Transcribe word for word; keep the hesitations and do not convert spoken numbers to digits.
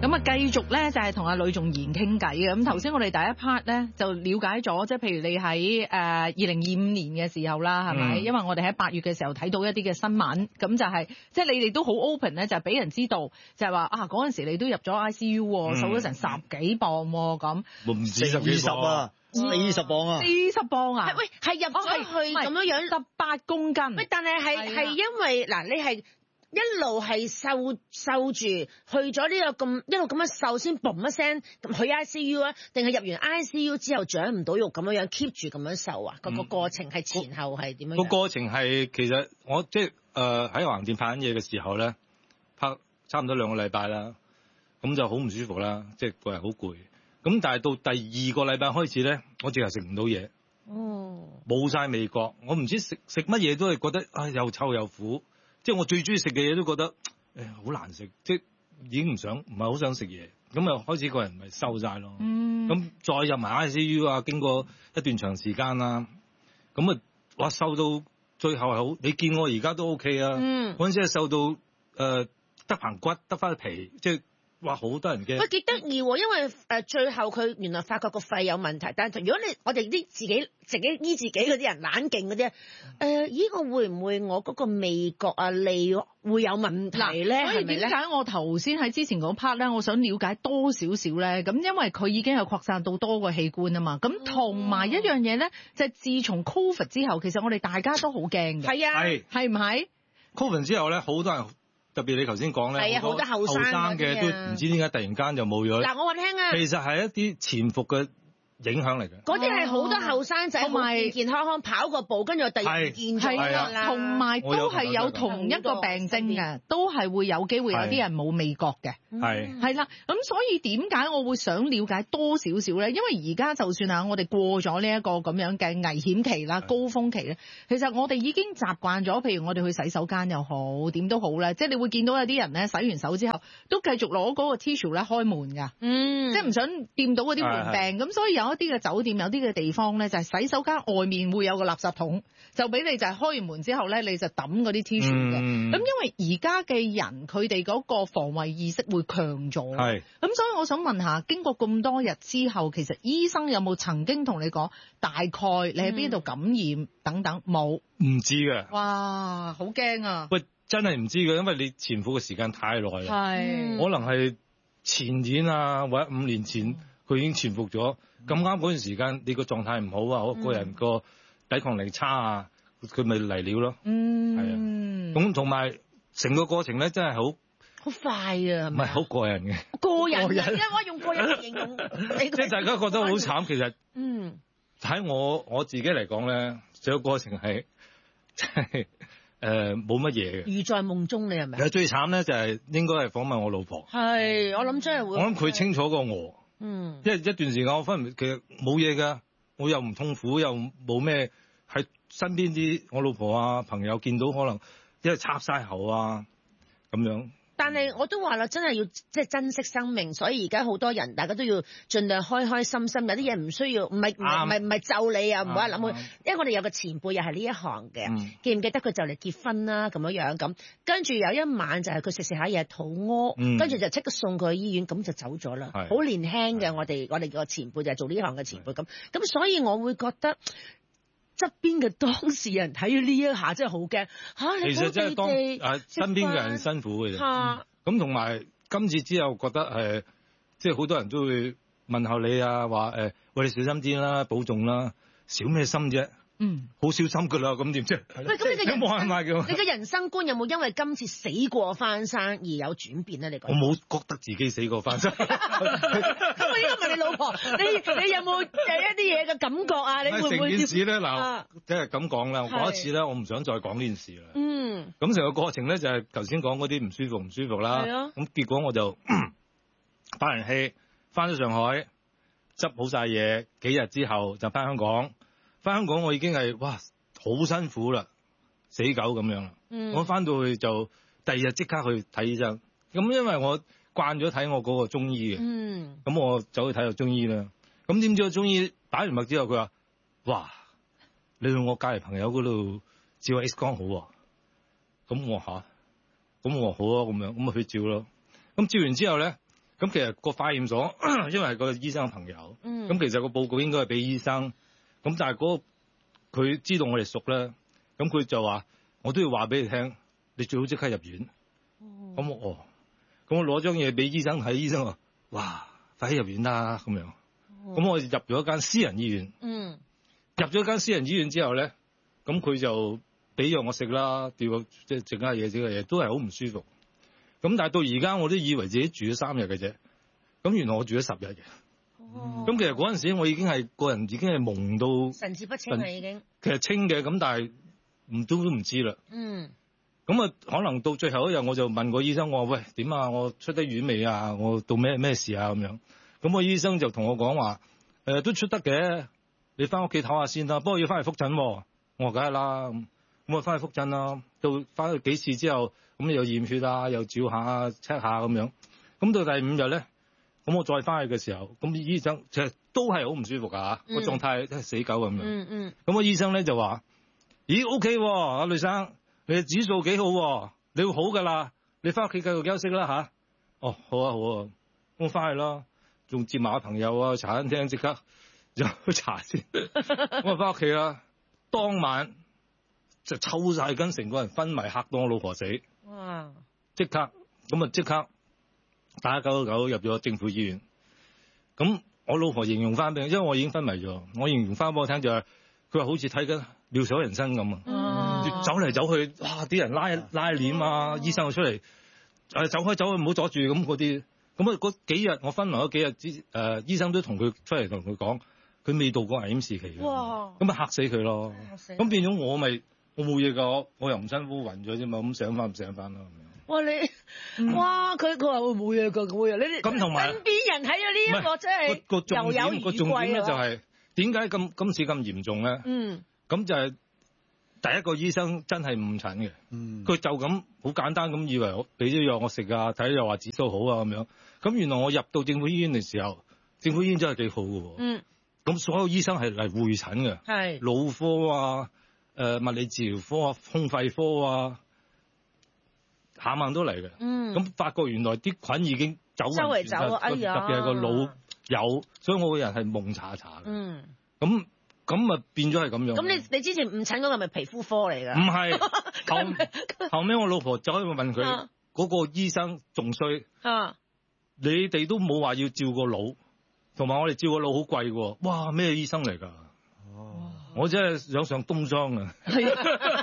咁啊，繼續咧就係同阿呂頌賢傾偈嘅。咁頭先我哋第一 part 咧就了解咗，即係譬如你喺誒二零二五年嘅時候啦，係咪？嗯、因為我哋喺八月嘅時候睇到一啲嘅新聞，咁就係即係你哋都好 open 咧，就係俾人知道，就係話啊嗰陣時你都入咗 I C U，瘦咗成十幾磅喎，咁唔止十幾磅啊，四十磅啊， 四十磅啊， 喂係入咗去咁樣樣十八公斤， 喂但係係係因為嗱你係。一路係瘦瘦住，去咗呢個咁一路咁樣瘦先嘣一聲去 I C U 啊？定係入完 I C U 之後長唔到肉咁樣樣 keep 住咁樣瘦啊？個、嗯、個過程係前後係點樣？個過程係其實我即係誒喺橫店拍緊嘢嘅時候咧，拍差唔多兩個禮拜啦，咁就好唔舒服啦，即係個人好攰。咁但係到第二個禮拜開始咧，我淨係食唔到嘢，哦，冇晒味覺，我唔知食食乜嘢都係覺得啊又臭又苦。即係我最中意食嘅嘢都覺得誒好難食，即係已經唔想唔係好想食嘢，咁啊開始個人咪瘦晒咯。咁、嗯、再入埋 I C U 啊，經過一段長時間啦，咁啊哇瘦到最後係好，你見我而家都 OK 啊。嗰陣時係瘦到誒、呃、得棚骨得翻皮，即係哇好多人驚。 喂幾得意喎，因為誒、呃、最後佢原來發覺個肺有問題，但係如果你我哋啲自己自己醫自己嗰啲人懶勁嗰啲，誒、呃、依、這個會唔會我嗰個味覺啊脷會有問題咧？ 所以點解我頭先喺之前嗰 part 咧，我想了解多少少咧？咁因為佢已經有擴散到多個器官啊嘛。咁同埋一樣嘢咧，就係、是、自從 Covid 之後，其實我哋大家都好驚嘅。 係啊，係係唔係 Covid 之後咧，好多人。特別你頭先講咧， 好多後生嘅都唔知點解突然間就冇咗。 嗱，我話聽啊， 其實係一啲潛伏嘅影響嚟嘅。 嗰啲係好多後生仔，同埋健健康康跑個步，跟住突然間見咗啦。 同埋都係有同一個病徵嘅，都係會有機會有啲人冇味覺嘅。 係係啦，咁所以點解我會想了解多少少咧？因為而家就算啊，我哋過咗呢一個咁樣嘅危險期啦、高峰期咧，其實我哋已經習慣咗，譬如我哋去洗手間又好，點都好咧，即係你會見到有啲人咧洗完手之後都繼續攞嗰個 tissue 咧開門㗎，嗯，即係唔想掂到嗰啲門柄。咁所以有一啲嘅酒店、有啲嘅地方咧，就係洗手間外面會有個垃圾桶，就俾你就係開完門之後咧，你就抌嗰啲 tissue 嘅。咁、嗯、因為而家嘅人佢哋嗰個防衛意識會強咗，係咁，所以我想問下，經過咁多日之後，其實醫生有冇曾經同你講大概你喺邊度感染等等？冇、 嗯，唔知嘅。 哇，好驚啊！ 喂，真係唔知嘅，因為你潛伏嘅時間太耐啦，係可能係前年啊或者五年前佢已經潛伏咗，咁啱嗰段時間你個狀態唔好啊，我、嗯、個人個抵抗力差啊，佢咪嚟了咯。嗯，係啊，咁同埋成個過程咧，真係好。 好快啊！唔係好過癮嘅， 過癮，因為我用過癮嚟形容。即係大家覺得好慘，其實嗯喺我我自己嚟講咧，成個過程係即係誒冇乜嘢嘅。 如在夢中，你係咪？ 其實最慘咧就係應該係訪問我老婆。 係，我諗真係會。 我諗佢清楚過我。嗯。因為一段時間我分唔其實冇嘢㗎，我又唔痛苦，又冇咩喺身邊啲我老婆啊朋友見到可能因為插晒喉啊咁樣。 但係我都話啦，真係要即係珍惜生命，所以而家好多人，大家都要盡量開開心心。有啲嘢唔需要，唔係唔係唔係咒你啊，唔好話諗佢。因為我哋有個前輩又係呢一行嘅、嗯，記唔記得佢就嚟結婚啦咁樣樣咁，跟住有一晚就係佢食食下嘢肚屙，跟、嗯、住就即刻送佢去醫院，咁就走咗啦。好年輕嘅我哋我哋個前輩就係做呢行嘅前輩咁，咁所以我會覺得。側邊嘅當事人睇咗呢一下真係好驚嚇， 其實真係當誒身邊嘅人辛苦嘅啫。咁同埋今次之後覺得誒，即係好多人都會問候你啊，話誒，喂，你小心啲啦，保重啦，小咩心啫？嗯，好小心噶啦，咁點啫？ 喂，咁你嘅人冇係咪嘅？ 你嘅人生觀有冇因為今次死過翻生而有轉變咧？你講我冇覺得自己死過翻生。 咁我應該問你老婆，你你有冇誒一啲嘢嘅感覺啊？你會唔會成件事咧？嗱，即係咁講啦。嗰一次咧，我唔想再講呢件事啦。嗯。咁成個過程咧，就係頭先講嗰啲唔舒服唔舒服啦。係啊。咁結果我就拍完戲，翻咗上海，執好晒嘢，幾日之後就翻香港。翻香港我已經係哇好辛苦啦，死狗咁樣啦、嗯。我翻到去就第二日即刻去睇醫生。咁因為我慣咗睇我嗰個中醫嘅，咁、嗯、我走去睇個中醫啦。咁點知個中醫打完脈之後，佢話：哇，你去我隔離朋友嗰度照 X 光好喎、啊。咁我吓，咁我話好啊，咁樣咁咪去照咯。咁照完之後咧， 咁其實個化驗所因為係個醫生嘅朋友，咁、 嗯、 其實個報告應該係俾醫生，咁但係嗰個佢知道我哋熟咧，咁佢就話我都要話俾你聽，你最好即刻入院。咁、哦、我哦，咁我攞張嘢俾醫生睇，醫生話：哇，快啲入院啦咁樣。咁、哦、我入咗一間私人醫院。嗯。入咗一間私人醫院之後咧，咁佢就俾藥我食啦，吊個即係食下嘢，食下嘢都係好唔舒服。咁但係到而家我都以為自己住咗三日嘅啫，咁原來我住咗十日嘅。哦。咁其實嗰陣時我已經係個人已經係蒙到神志不清啦已經。 其實清嘅，咁但係唔都都唔知啦。嗯。咁啊，可能到最後一日我就問個醫生，我話喂，點啊？我出得院未啊？我到咩咩事啊？咁樣。咁個醫生就同我講話，誒、呃、都出得嘅，你翻屋企唞下先啦。不過要翻去覆診喎。我話梗係啦。咁我翻去覆診啦。到翻去幾次之後。咁又驗血啊，又照下 check 下咁樣。咁到第五日咧，咁我再翻去嘅時候，咁醫生其實都係好唔舒服㗎，個、嗯、狀態都係死狗咁樣。嗯嗯。咁個醫生咧就話：咦 ，OK 喎，阿呂生，你嘅指數幾好喎，你會好㗎啦，你翻屋企繼續休息啦吓。哦，好啊好啊，我翻去啦，仲接埋個朋友啊，茶餐廳即刻就去查先。我翻屋企啦，當晚就抽晒筋，成個人昏迷，嚇到我老婆死。哇！即刻咁啊！即刻打九九九入咗政府醫院。咁我老婆形容翻俾我，因為我已經昏迷咗。我形容翻俾我聽就係、是，佢話好似睇緊妙手人生咁啊！嗯、走嚟走去，哇！啲人拉拉鏈啊，醫生就出嚟，誒、呃、走開走去唔好阻住咁嗰啲。咁啊嗰幾日我昏迷咗幾日之誒，醫生都同佢出嚟同佢講，佢未度過危險時期。哇！咁啊嚇死佢咯！咁變咗我咪。我冇嘢㗎，我又唔辛苦暈咗啫嘛，咁醒翻唔醒翻啦咁樣。哇你，嗯、哇佢佢話會冇嘢㗎，冇嘢。你哋咁同埋身邊人睇咗呢一個真係個重點，個重點咧就係點解咁今次咁嚴重咧？嗯，咁就係第一個醫生真係誤診嘅。嗯，佢就咁好簡單咁以為我俾咗藥我食啊，睇又話指數好啊咁樣。咁原來我入到政府醫院嘅時候，政府醫院真係幾好㗎喎。嗯，咁所有醫生係嚟會診嘅，係腦科啊。誒、呃、物理治療科啊、胸肺科啊，下晚都嚟嘅。嗯，咁發覺原來啲菌已經走周圍走啊，哎呀，特別係個腦有，所以我個人係蒙查查嘅。嗯，咁咁啊變咗係咁樣。咁你你之前誤診嗰個係咪皮膚科嚟㗎？唔係，後後尾我老婆走去問佢，嗰、啊嗰個醫生仲衰。啊，你哋都冇話要照個腦，同埋我哋照個腦好貴喎。哇，咩醫生嚟㗎？我真係想上東莊啊！